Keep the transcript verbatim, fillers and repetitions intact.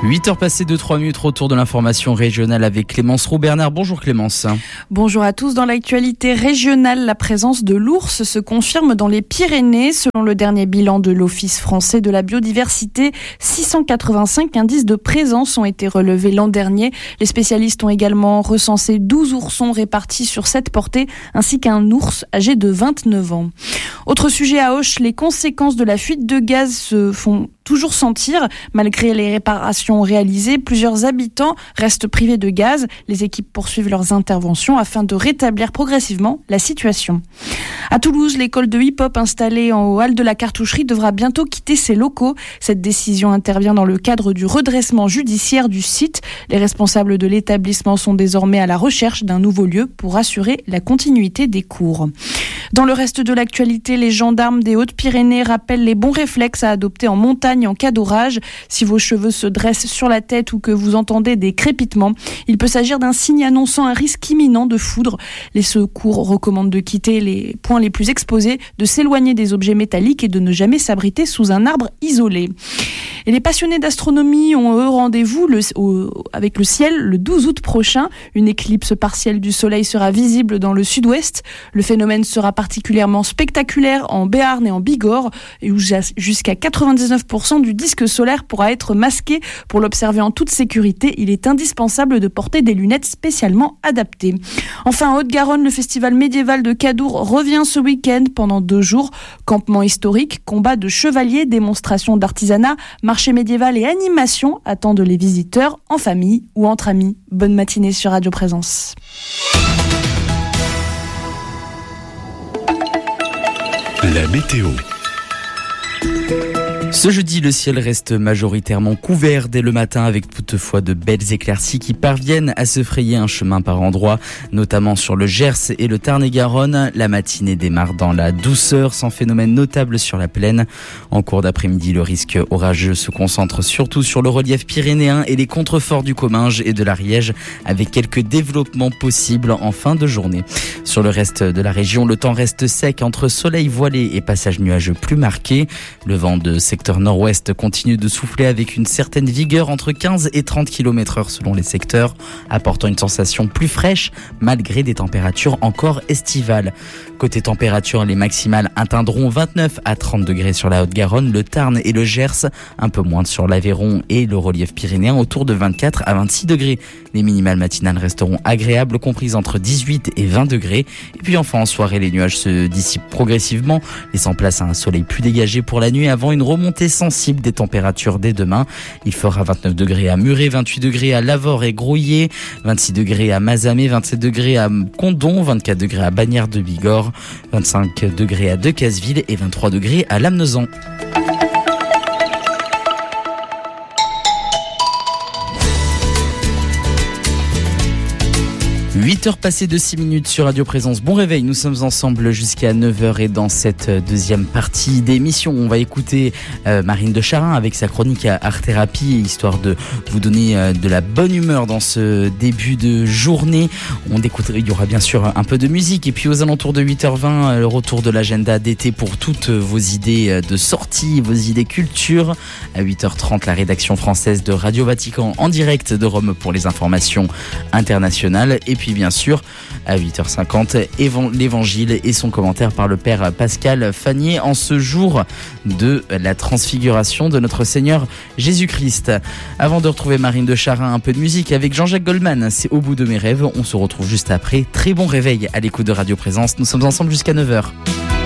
huit heures passées de trois minutes, retour de l'information régionale avec Clémence Roux-Bernard. Bonjour Clémence. Bonjour à tous. Dans l'actualité régionale, la présence de l'ours se confirme dans les Pyrénées. Selon le dernier bilan de l'Office français de la biodiversité, six cent quatre-vingt-cinq indices de présence ont été relevés l'an dernier. Les spécialistes ont également recensé douze oursons répartis sur sept portées, ainsi qu'un ours âgé de vingt-neuf ans. Autre sujet à Auch, les conséquences de la fuite de gaz se font toujours sentir. Malgré les réparations réalisées, plusieurs habitants restent privés de gaz. Les équipes poursuivent leurs interventions afin de rétablir progressivement la situation. À Toulouse, l'école de hip-hop installée en haut hall de la Cartoucherie devra bientôt quitter ses locaux. Cette décision intervient dans le cadre du redressement judiciaire du site. Les responsables de l'établissement sont désormais à la recherche d'un nouveau lieu pour assurer la continuité des cours. Dans le reste de l'actualité, les gendarmes des Hautes-Pyrénées rappellent les bons réflexes à adopter en montagne en cas d'orage. Si vos cheveux se dressent sur la tête ou que vous entendez des crépitements, il peut s'agir d'un signe annonçant un risque imminent de foudre. Les secours recommandent de quitter les points les plus exposés, de s'éloigner des objets métalliques et de ne jamais s'abriter sous un arbre isolé. Et les passionnés d'astronomie ont eux rendez-vous le, au, avec le ciel le douze août prochain. Une éclipse partielle du soleil sera visible dans le sud-ouest. Le phénomène sera particulièrement spectaculaire en Béarn et en Bigorre, où jusqu'à quatre-vingt-dix-neuf pour cent du disque solaire pourra être masqué. Pour l'observer en toute sécurité, il est indispensable de porter des lunettes spécialement adaptées. Enfin, en Haute-Garonne, le festival médiéval de Cadour revient ce week-end pendant deux jours. Campement historique, combat de chevaliers, démonstration d'artisanat, marché médiéval et animation attendent les visiteurs en famille ou entre amis. Bonne matinée sur Radio Présence. La météo. Ce jeudi, le ciel reste majoritairement couvert dès le matin avec toutefois de belles éclaircies qui parviennent à se frayer un chemin par endroits, notamment sur le Gers et le Tarn-et-Garonne. La matinée démarre dans la douceur, sans phénomène notable sur la plaine. En cours d'après-midi, le risque orageux se concentre surtout sur le relief pyrénéen et les contreforts du Comminges et de l'Ariège, avec quelques développements possibles en fin de journée. Sur le reste de la région, le temps reste sec entre soleil voilé et passage nuageux plus marqué. Le vent de secteur nord-ouest continue de souffler avec une certaine vigueur entre quinze et trente kilomètres heure selon les secteurs, apportant une sensation plus fraîche malgré des températures encore estivales. Côté température, les maximales atteindront vingt-neuf à trente degrés sur la Haute-Garonne, le Tarn et le Gers, un peu moins sur l'Aveyron et le relief pyrénéen autour de vingt-quatre à vingt-six degrés. Les minimales matinales resteront agréables, comprises entre dix-huit et vingt degrés. Et puis enfin en soirée, les nuages se dissipent progressivement, laissant place à un soleil plus dégagé pour la nuit avant une remontée sensible des températures dès demain. Il fera vingt-neuf degrés à Muret, vingt-huit degrés à Lavore et Grouillé, vingt-six degrés à Mazamet, vingt-sept degrés à Condom, vingt-quatre degrés à Bagnères de Bigorre, vingt-cinq degrés à Decazeville et vingt-trois degrés à Lamnezan. huit heures passées de six minutes sur Radio Présence. Bon réveil, nous sommes ensemble jusqu'à neuf heures et dans cette deuxième partie d'émission, on va écouter euh, Marine de Charin avec sa chronique à Art Thérapie, histoire de vous donner euh, de la bonne humeur dans ce début de journée. On écoutera, il y aura bien sûr un peu de musique et puis aux alentours de huit heures vingt, le retour de l'agenda d'été pour toutes vos idées de sortie, vos idées culture. À huit heures trente, la rédaction française de Radio Vatican en direct de Rome pour les informations internationales. Et puis bien sûr, à huit heures cinquante, l'évangile et son commentaire par le père Pascal Fanier en ce jour de la transfiguration de notre Seigneur Jésus-Christ. Avant de retrouver Marine de Charin, un peu de musique avec Jean-Jacques Goldman, c'est Au bout de mes rêves. On se retrouve juste après. Très bon réveil à l'écoute de Radio Présence. Nous sommes ensemble jusqu'à neuf heures.